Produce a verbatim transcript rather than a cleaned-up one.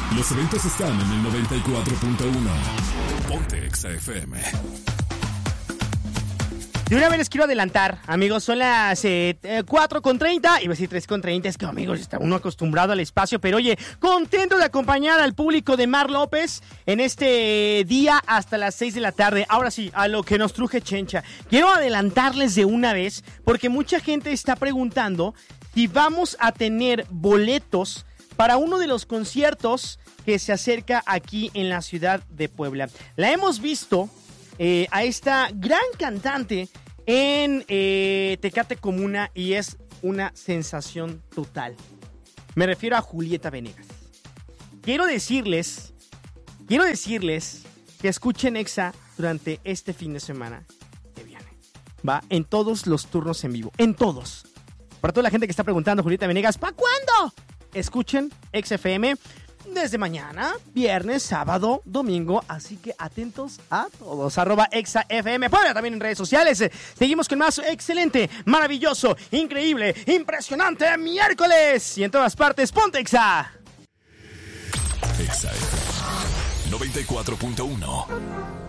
Los eventos están en el noventa y cuatro punto uno. Ponte Exa F M. De una vez les quiero adelantar, amigos, son las eh, cuatro con treinta, iba a decir tres con treinta, es que, amigos, está uno acostumbrado al espacio, pero oye, contento de acompañar al público de Mar López en este día hasta las seis de la tarde. Ahora sí, a lo que nos truje Chencha. Quiero adelantarles de una vez, porque mucha gente está preguntando si vamos a tener boletos para uno de los conciertos que se acerca aquí en la ciudad de Puebla. La hemos visto... Eh, a esta gran cantante en eh, Tecate Comuna y es una sensación total. Me refiero a Julieta Venegas. Quiero decirles, quiero decirles que escuchen Exa durante este fin de semana que viene. Va en todos los turnos en vivo, en todos. Para toda la gente que está preguntando, Julieta Venegas, ¿para cuándo? Escuchen Exa F M. Desde mañana, viernes, sábado, domingo, así que atentos a todos. Arroba Exa F M, Puebla, también en redes sociales. Seguimos con más excelente, maravilloso, increíble, impresionante miércoles. Y en todas partes, ponte Exa. Exa F M noventa y cuatro punto uno.